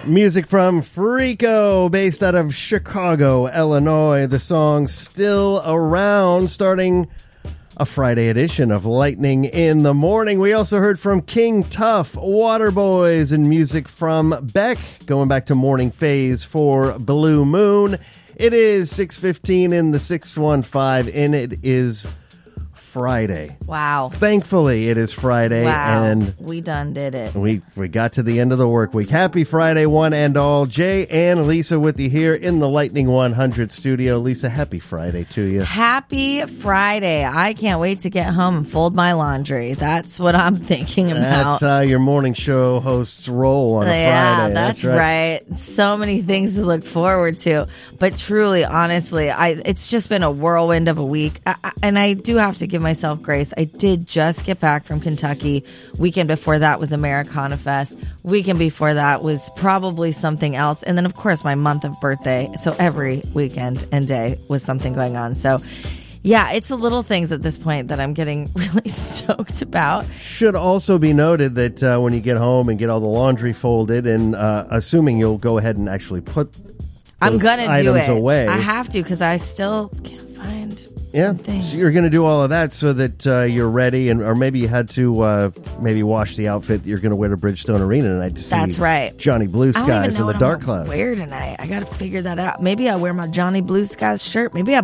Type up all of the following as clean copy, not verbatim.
Music from Freako, based out of Chicago, Illinois. The song Still Around, starting a Friday edition of Lightning in the Morning. We also heard from King Tuff, Waterboys, and music from Beck, going back to Morning Phase for Blue Moon. It is 6:15 in the 615, and it is Friday. Wow. Thankfully, it is Friday. Wow. And we done did it. We got to the end of the work week. Happy Friday, one and all. Jay and Lisa with you here in the Lightning 100 studio. Lisa, happy Friday to you. Happy Friday. I can't wait to get home and fold my laundry. That's what I'm thinking about. That's how your morning show hosts roll on a Friday. That's right. So many things to look forward to. But truly, honestly, it's just been a whirlwind of a week. And I do have to give myself grace. I did just get back from Kentucky. Weekend before that was Americana Fest. Weekend before that was probably something else. And then, of course, my month of birthday. So every weekend and day was something going on. So, yeah, it's the little things at this point that I'm getting really stoked about. Should also be noted that when you get home and get all the laundry folded, and assuming you'll go ahead and actually put I'm gonna do it away. I have to, because I still can't find so you're going to do all of that so that you're ready, or maybe you had to maybe wash the outfit that you're going to wear to Bridgestone Arena tonight to see That's right. Johnny Blue Skies in the Dark Cloud. Wear tonight. I got to figure that out. Maybe I wear my Johnny Blue Skies shirt. Maybe I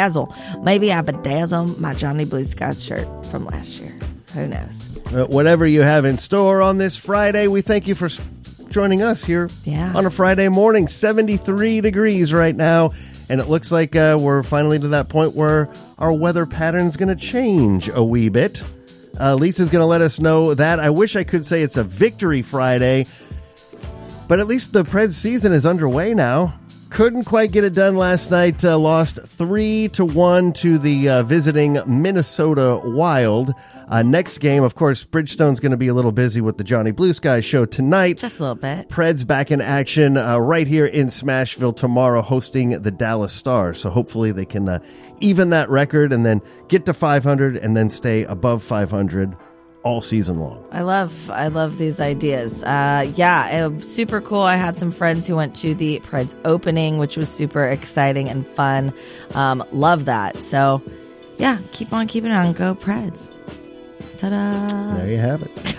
bedazzle my Johnny Blue Skies shirt from last year. Who knows? Whatever you have in store on this Friday, we thank you for joining us here on a Friday morning. 73 degrees right now. And it looks like we're finally to that point where our weather pattern's going to change a wee bit. Lisa's going to let us know that. I wish I could say it's a victory Friday, but at least the Preds season is underway now. Couldn't quite get it done last night. Lost 3-1 to the visiting Minnesota Wild. Next game, of course, Bridgestone's going to be a little busy with the Johnny Blue Skies show tonight. Just a little bit. Preds back in action right here in Smashville tomorrow, hosting the Dallas Stars. So hopefully they can even that record and then get to 500 and then stay above 500 all season long. I love these ideas. It was super cool. I had some friends who went to the Preds opening, which was super exciting and fun. Love that. So, yeah, keep on keeping on. Go Preds. Ta-da! There you have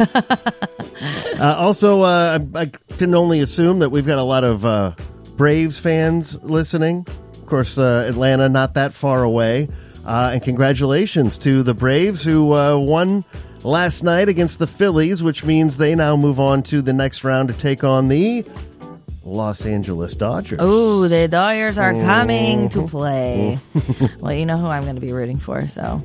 it. Also, I can only assume that we've got a lot of Braves fans listening. Of course, Atlanta not that far away. And congratulations to the Braves who won last night against the Phillies, which means they now move on to the next round to take on the Los Angeles Dodgers. Oh, the Dodgers are coming to play. Well, you know who I'm going to be rooting for, so...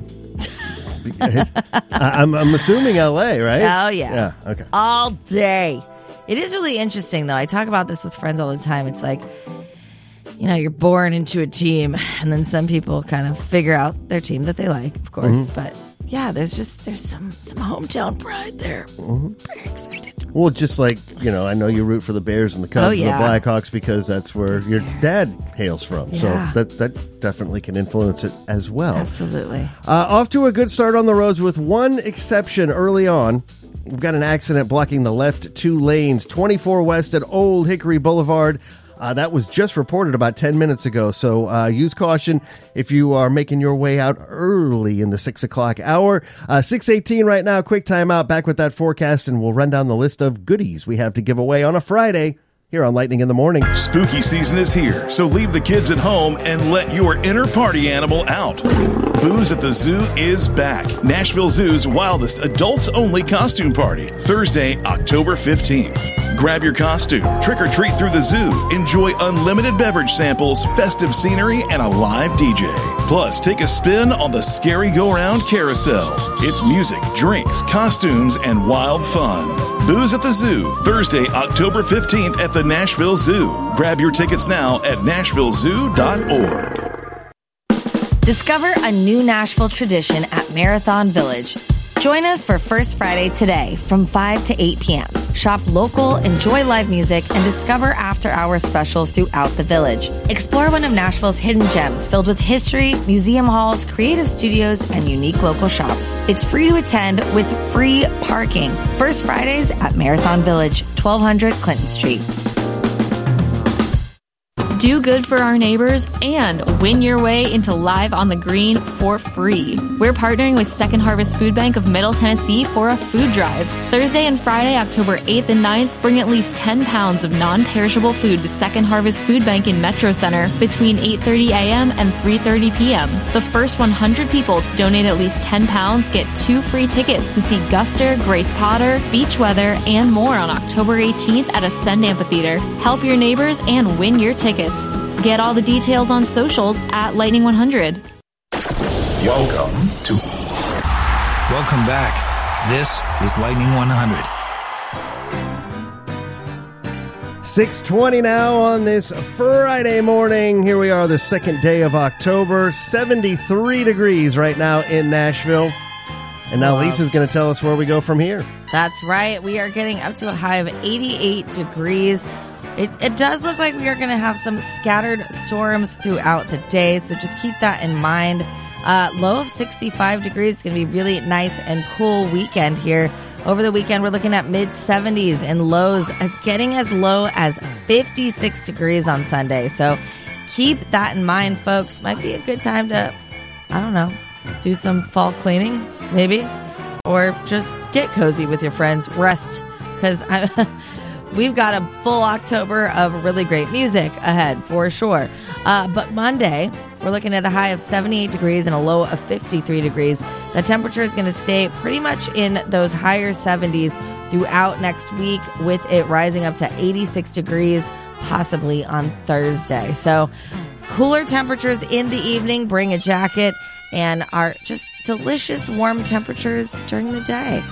I'm assuming LA, right? Oh, yeah. Yeah, okay. All day. It is really interesting, though. I talk about this with friends all the time. It's like, you know, you're born into a team, and then some people kind of figure out their team that they like, of course. Mm-hmm. But, yeah, there's some hometown pride there. Mm-hmm. Very excited. Well, just like, you know, I know you root for the Bears and the Cubs and the Blackhawks because that's where your dad hails from. Yeah. So that definitely can influence it as well. Absolutely. Off to a good start on the roads with one exception early on. We've got an accident blocking the left two lanes, 24 West at Old Hickory Boulevard. That was just reported about 10 minutes ago, so use caution if you are making your way out early in the 6 o'clock hour. 6:18 right now, quick timeout, back with that forecast, and we'll run down the list of goodies we have to give away on a Friday here on Lightning in the Morning. Spooky season is here, so leave the kids at home and let your inner party animal out. Booze at the Zoo is back. Nashville Zoo's wildest adults-only costume party, Thursday, October 15th. Grab your costume, trick or treat through the zoo, enjoy unlimited beverage samples, festive scenery, and a live DJ. Plus, take a spin on the Scary Go-Round Carousel. It's music, drinks, costumes, and wild fun. Booze at the Zoo, Thursday, October 15th at the Nashville Zoo. Grab your tickets now at nashvillezoo.org. Discover a new Nashville tradition at Marathon Village. Join us for First Friday today from 5 to 8 p.m. Shop local, enjoy live music, and discover after-hour specials throughout the village. Explore one of Nashville's hidden gems filled with history, museum halls, creative studios, and unique local shops. It's free to attend with free parking. First Fridays at Marathon Village, 1200 Clinton Street. Do good for our neighbors and win your way into Live on the Green for free. We're partnering with Second Harvest Food Bank of Middle Tennessee for a food drive. Thursday and Friday, October 8th and 9th, bring at least 10 pounds of non-perishable food to Second Harvest Food Bank in Metro Center between 8:30 a.m. and 3:30 p.m. The first 100 people to donate at least 10 pounds get 2 free tickets to see Guster, Grace Potter, Beach Weather, and more on October 18th at Ascend Amphitheater. Help your neighbors and win your tickets. Get all the details on socials at Lightning 100. Welcome back. This is Lightning 100. 6:20 now on this Friday morning. Here we are, the second day of October. 73 degrees right now in Nashville. And now Lisa's going to tell us where we go from here. That's right. We are getting up to a high of 88 degrees. It does look like we are going to have some scattered storms throughout the day, so just keep that in mind. Low of 65 degrees. It's going to be really nice and cool weekend here. Over the weekend, we're looking at mid-70s and lows getting as low as 56 degrees on Sunday. So keep that in mind, folks. Might be a good time to, I don't know, do some fall cleaning, maybe. Or just get cozy with your friends. Rest, because we've got a full October of really great music ahead, for sure. But Monday, we're looking at a high of 78 degrees and a low of 53 degrees. The temperature is going to stay pretty much in those higher 70s throughout next week, with it rising up to 86 degrees, possibly on Thursday. So cooler temperatures in the evening. Bring a jacket, and are just delicious warm temperatures during the day.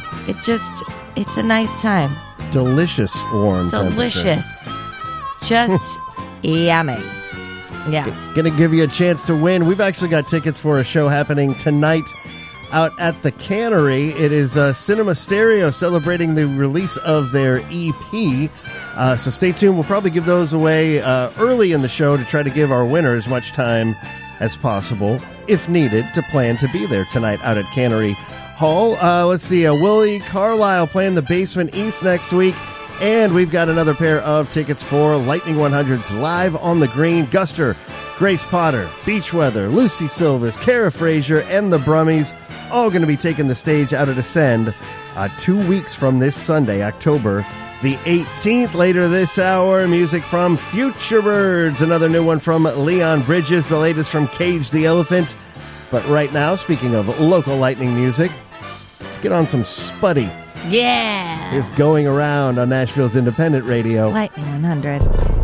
It's a nice time. Delicious warm Delicious. Just yummy. Yeah. Going to give you a chance to win. We've actually got tickets for a show happening tonight out at the Cannery. It is Cinema Stereo celebrating the release of their EP. So stay tuned. We'll probably give those away early in the show to try to give our winner as much time as possible, if needed, to plan to be there tonight out at Cannery Hall. Let's see. Willie Carlisle playing the Basement East next week. And we've got another pair of tickets for Lightning 100's Live on the Green. Guster, Grace Potter, Beach Weather, Lucy Silvas, Kara Frazier, and the Brummies all going to be taking the stage out at Ascend 2 weeks from this Sunday, October the 18th. Later this hour, music from Future Birds, another new one from Leon Bridges, the latest from Cage the Elephant. But right now, speaking of local Lightning music, let's get on some Spuddy. Yeah. It's Going Around on Nashville's independent radio. Lightning 100.